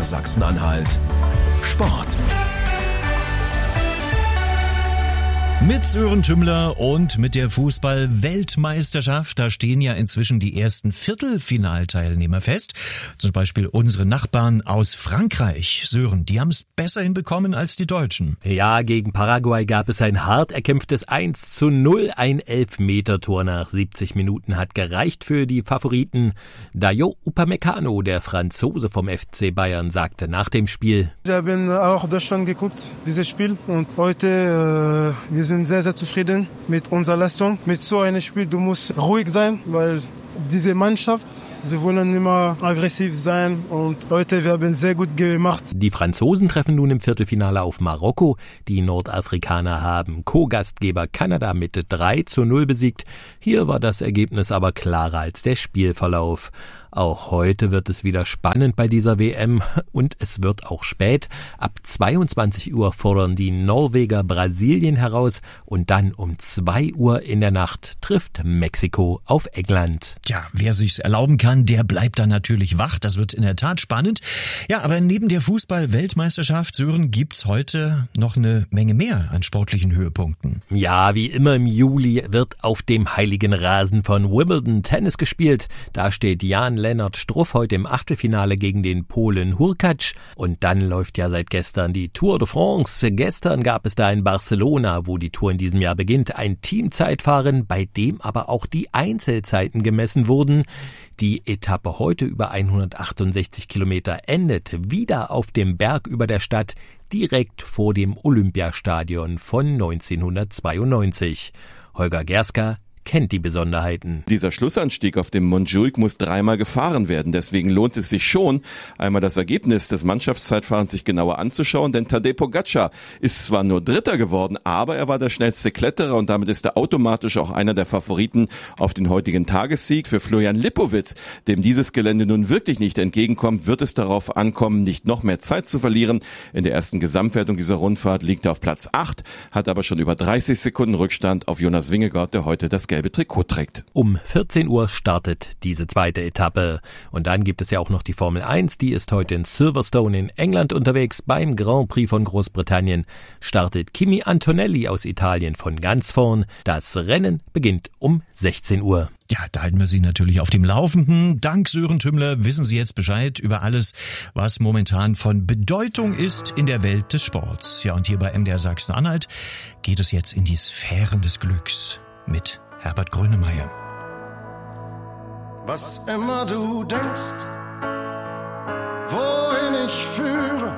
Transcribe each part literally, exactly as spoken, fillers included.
Sachsen-Anhalt. Sport. Mit Sören Tümmler und mit der Fußball-Weltmeisterschaft, da stehen ja inzwischen die ersten Viertelfinalteilnehmer fest. Zum Beispiel unsere Nachbarn aus Frankreich. Sören, die haben es besser hinbekommen als die Deutschen. Ja, gegen Paraguay gab es ein hart erkämpftes eins zu null. Ein Elfmetertor nach siebzig Minuten hat gereicht für die Favoriten. Dayot Upamecano, der Franzose vom F C Bayern, sagte nach dem Spiel: Wir haben auch Deutschland geguckt, dieses Spiel. Und heute, äh, wir sind sehr, sehr zufrieden mit unserer Leistung. Mit so einem Spiel, du musst ruhig sein, weil diese Mannschaft, sie wollen immer aggressiv sein und heute, wir haben sehr gut gemacht. Die Franzosen treffen nun im Viertelfinale auf Marokko. Die Nordafrikaner haben Co-Gastgeber Kanada mit drei zu null besiegt. Hier war das Ergebnis aber klarer als der Spielverlauf. Auch heute wird es wieder spannend bei dieser W M und es wird auch spät. Ab zweiundzwanzig Uhr fordern die Norweger Brasilien heraus und dann um zwei Uhr in der Nacht trifft Mexiko auf England. Tja, wer sich's erlauben kann, der bleibt dann natürlich wach. Das wird in der Tat spannend. Ja, aber neben der Fußball-Weltmeisterschaft, Sören, gibt's heute noch eine Menge mehr an sportlichen Höhepunkten. Ja, wie immer im Juli wird auf dem heiligen Rasen von Wimbledon Tennis gespielt. Da steht Jan-Lennart Struff heute im Achtelfinale gegen den Polen Hurkacz. Und dann läuft ja seit gestern die Tour de France. Gestern gab es da in Barcelona, wo die Tour in diesem Jahr beginnt, ein Teamzeitfahren, bei dem aber auch die Einzelzeiten gemessen wurden. Die Etappe heute über hundertachtundsechzig Kilometer endet wieder auf dem Berg über der Stadt, direkt vor dem Olympiastadion von neunzehnhundertzweiundneunzig. Holger Gerska kennt die Besonderheiten. Dieser Schlussanstieg auf dem Montjuic muss dreimal gefahren werden. Deswegen lohnt es sich schon, einmal das Ergebnis des Mannschaftszeitfahrens sich genauer anzuschauen. Denn Tadej Pogačar ist zwar nur Dritter geworden, aber er war der schnellste Kletterer und damit ist er automatisch auch einer der Favoriten auf den heutigen Tagessieg. Für Florian Lipowitz, dem dieses Gelände nun wirklich nicht entgegenkommt, wird es darauf ankommen, nicht noch mehr Zeit zu verlieren. In der ersten Gesamtwertung dieser Rundfahrt liegt er auf Platz acht, hat aber schon über dreißig Sekunden Rückstand auf Jonas Vingegaard, der heute das gelbe Trikot trägt. Um vierzehn Uhr startet diese zweite Etappe. Und dann gibt es ja auch noch die Formel eins, die ist heute in Silverstone in England unterwegs. Beim Grand Prix von Großbritannien startet Kimi Antonelli aus Italien von ganz vorn. Das Rennen beginnt um sechzehn Uhr. Ja, da halten wir Sie natürlich auf dem Laufenden. Dank Sören Tümmler wissen Sie jetzt Bescheid über alles, was momentan von Bedeutung ist in der Welt des Sports. Ja, und hier bei M D R Sachsen-Anhalt geht es jetzt in die Sphären des Glücks mit Herbert Grönemeyer. Was immer du denkst, wohin ich führe,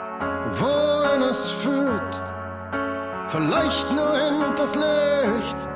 wohin es führt, vielleicht nur hinters Licht.